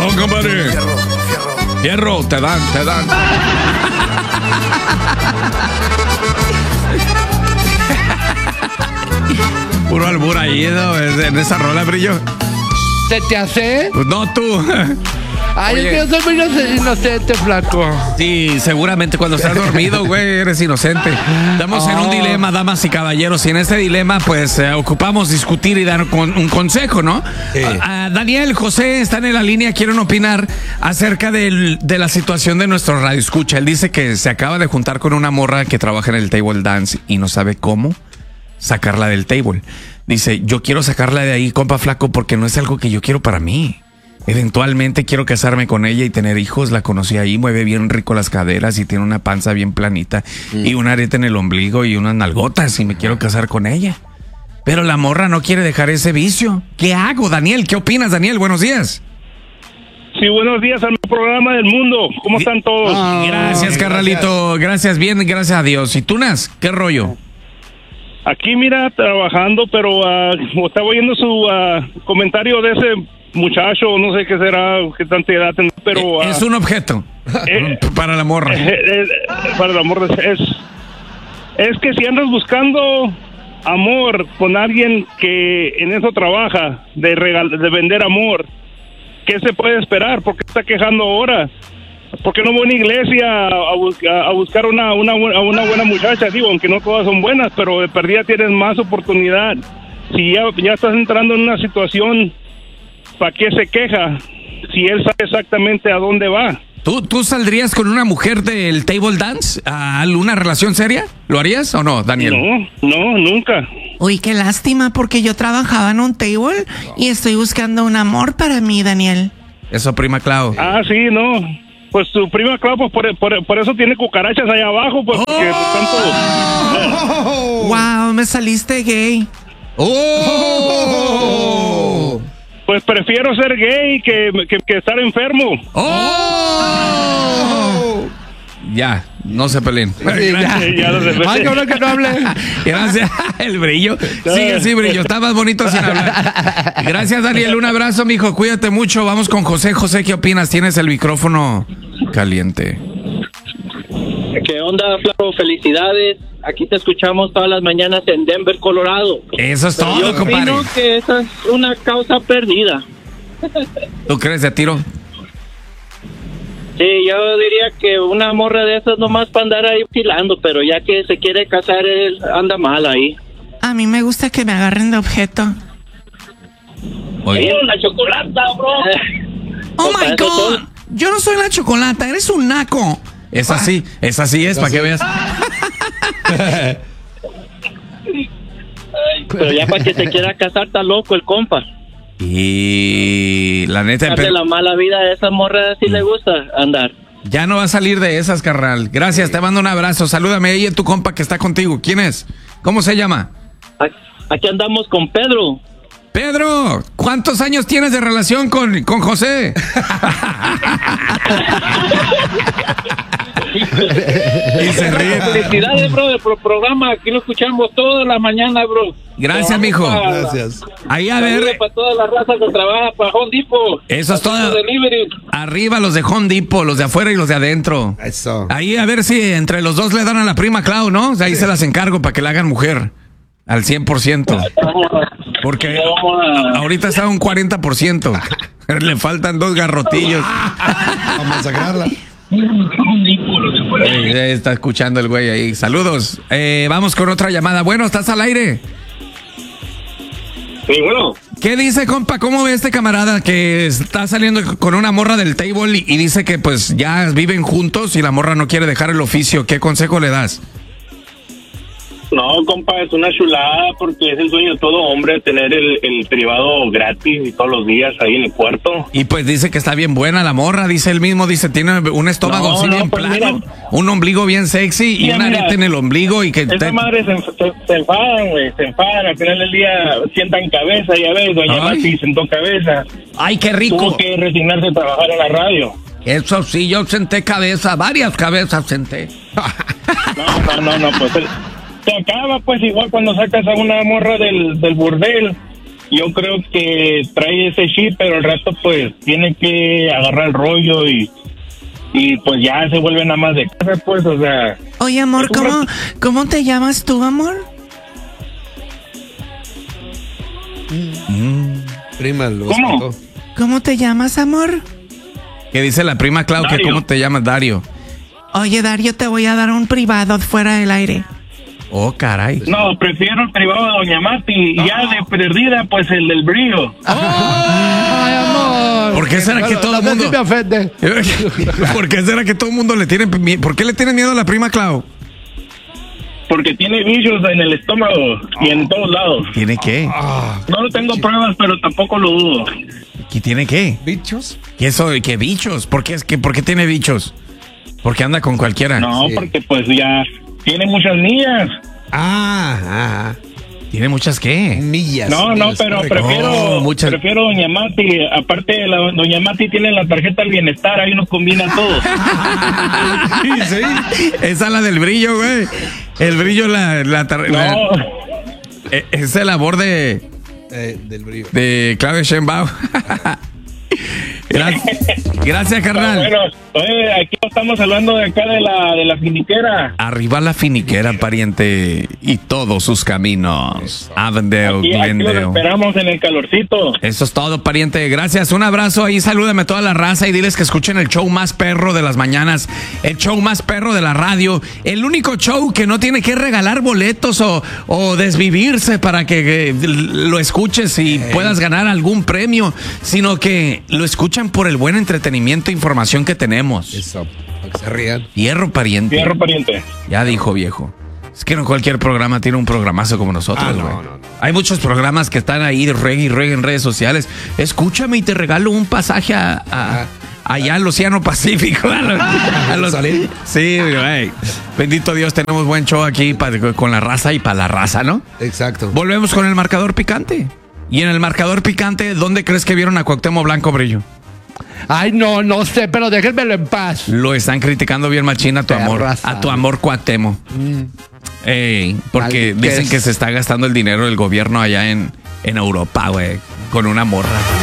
Simón, compadre. Fierro, te dan. Puro albur ahí, ¿no? En esa rola, Brillo. ¿Se te hace? Pues no, tú. Ay, Oye. es que yo soy muy inocente, flaco. Sí, seguramente cuando estás dormido, güey, eres inocente. Estamos en un dilema, damas y caballeros, y en ese dilema, pues, ocupamos discutir y dar un consejo, ¿no? Sí. Daniel, José, están en la línea, quieren opinar acerca de la situación de nuestro radio escucha. Él dice que se acaba de juntar con una morra que trabaja en el table dance y no sabe cómo sacarla del table. Dice, yo quiero sacarla de ahí, compa flaco, porque no es algo que yo quiero para mí. Eventualmente quiero casarme con ella y tener hijos. La conocí ahí, mueve bien rico las caderas y tiene una panza bien planita y un arete en el ombligo y unas nalgotas y me quiero casar con ella. Pero la morra no quiere dejar ese vicio. ¿Qué hago, Daniel? ¿Qué opinas, Daniel? Buenos días. Sí, buenos días al programa del mundo. ¿Cómo están todos? Gracias, carnalito. Gracias, bien, gracias a Dios. ¿Y tú, Nas? ¿Qué rollo? Aquí, mira, trabajando, pero estaba oyendo su comentario de ese muchacho, no sé qué será, qué tanta edad tendrá, pero... es un objeto para la morra. Para la morra es que si andas buscando amor con alguien que en eso trabaja, de vender amor, ¿qué se puede esperar? ¿Por qué está quejando ahora? ¿Por qué no voy a una iglesia a buscar una buena muchacha? Digo, aunque no todas son buenas, pero de perdida tienes más oportunidad. Si ya estás entrando en una situación, ¿para qué se queja? Si él sabe exactamente a dónde va. ¿Tú saldrías con una mujer del table dance a una relación seria? ¿Lo harías o no, Daniel? No, nunca. Uy, qué lástima, porque yo trabajaba en un table y estoy buscando un amor para mí, Daniel. Eso, prima Clau. Ah, sí, no. Pues su prima Clau, pues por eso tiene cucarachas allá abajo, pues porque tanto... Wow, me saliste gay. Pues prefiero ser gay que estar enfermo. Ya, no se peleen. Ya no se peleen. Ay, cabrón, que no hable. Gracias, el Brillo. Sigue así, Brillo. Está más bonito sin hablar. Gracias, Daniel. Un abrazo, mijo. Cuídate mucho. Vamos con José. José, ¿qué opinas? Tienes el micrófono caliente. ¿Qué onda, Flaco? Felicidades. Aquí te escuchamos todas las mañanas en Denver, Colorado. Eso es todo, Yo compadre. opino que esa es una causa perdida. ¿Tú crees de tiro? Sí, yo diría que una morra de esas nomás para andar ahí filando, pero ya que se quiere casar, él anda mal ahí. A mí me gusta que me agarren de objeto. Oye. La chocolata, bro. Oh my God. Yo no soy la chocolata, eres un naco. Es así es, para que veas. Pero ya para que se quiera casar, está loco el compa. Y la neta, De la mala vida a esa morra sí le gusta andar. ya no va a salir de esas, carnal. Gracias, te mando un abrazo. Salúdame ahí a tu compa que está contigo. ¿Quién es? ¿Cómo se llama? Aquí andamos con Pedro. Pedro, ¿cuántos años tienes de relación con José? Y se ríe. Felicidades, bro, del programa. Aquí lo escuchamos toda la mañana, bro. Gracias, mijo. Gracias. Ahí a ver. Para toda la raza que trabaja para Home Depot. Eso es todo. Delivery. Arriba los de Home Depot, los de afuera y los de adentro. Eso. Ahí a ver si entre los dos le dan a la prima Clau, ¿no? Ahí se las encargo para que la hagan mujer. Al 100%. Porque ahorita está un 40%. Le faltan 2 garrotillos. Vamos a sacarla. Está escuchando el güey ahí. Saludos. Vamos con otra llamada. Bueno, ¿estás al aire? Sí, bueno. ¿Qué dice, compa? ¿Cómo ve este camarada que está saliendo con una morra del table y dice que pues ya viven juntos y la morra no quiere dejar el oficio? ¿Qué consejo le das? No, compa, es una chulada porque es el sueño de todo hombre tener el privado gratis y todos los días ahí en el cuarto. Y pues dice que está bien buena la morra, dice él mismo, dice tiene un estómago así bien pues plano, mira, un ombligo bien sexy y un arete en el ombligo y que... Esa madre se enfadan, güey, se enfadan, al final del día sientan cabeza, ya ves, doña Mati sentó cabeza. ¡Ay, qué rico! Tuvo que resignarse a trabajar en la radio. Eso sí, yo senté cabeza, varias cabezas senté. No, pues se acaba pues igual cuando sacas a una morra del burdel yo creo que trae ese chip, pero al rato pues tiene que agarrar el rollo y pues ya se vuelve nada más de casa, pues, o sea. Oye, amor, ¿cómo te llamas tú, amor? Prima, lo ¿Cómo? sacó. ¿Cómo te llamas, amor? Que dice la prima Clau que Dario. ¿cómo te llamas, Dario? Oye, Dario, te voy a dar un privado fuera del aire. Oh, caray. No, prefiero el privado de Doña Mati y ya de perdida, pues el del brillo. Ay, amor. ¿Por qué será que todo el No sé mundo- si me ofende. ¿Por qué será que todo el mundo le tiene miedo? ¿Por qué le tiene miedo a la prima Clau? Porque tiene bichos en el estómago y en todos lados. ¿Tiene qué? No lo tengo pruebas, pero tampoco lo dudo. ¿Qué tiene qué? ¿Bichos? ¿Qué eso? ¿Qué bichos? ¿Por qué tiene bichos? Porque anda con cualquiera. No, Sí. porque pues ya tiene muchas niñas. ¿Tiene muchas qué? Millas. No, millas, pero correcto. prefiero Doña Mati. Aparte, Doña Mati tiene la tarjeta del bienestar, ahí nos combina todo. Esa es la del brillo, güey. El brillo, No, es el labor de Del brillo. Claudia Sheinbaum. Gracias, carnal. bueno, oye, aquí estamos hablando de acá de la finiquera. Arriba la finiquera, pariente, y todos sus caminos. Avondale, Aquí los Glendale. esperamos en el calorcito. Eso es todo, pariente. Gracias. Un abrazo ahí. Salúdame a toda la raza y diles que escuchen el show más perro de las mañanas. El show más perro de la radio. El único show que no tiene que regalar boletos o desvivirse para que lo escuches y puedas ganar algún premio, sino que lo escuchan por el buen entretenimiento e información que tenemos. Eso, para que se rían. Fierro, pariente. Fierro, pariente. Ya dijo, viejo. Es que no cualquier programa tiene un programazo como nosotros, güey. no. Hay muchos programas que están ahí de reggae y reggae en redes sociales. Escúchame y te regalo un pasaje allá al Océano Pacífico. A los- ¿Salir? Sí, güey. Bendito Dios, tenemos buen show aquí con la raza y para la raza, ¿no? Exacto. Volvemos con el marcador picante. Y en el marcador picante, ¿dónde crees que vieron a Cuauhtémoc Blanco, Brillo? Ay, no sé, pero déjenmelo en paz. Lo están criticando bien machín a tu amor. Terraza. A tu amor Cuauhtémoc. Ey, porque Mal, ¿qué dicen es? que se está gastando el dinero del gobierno allá en Europa, güey, con una morra.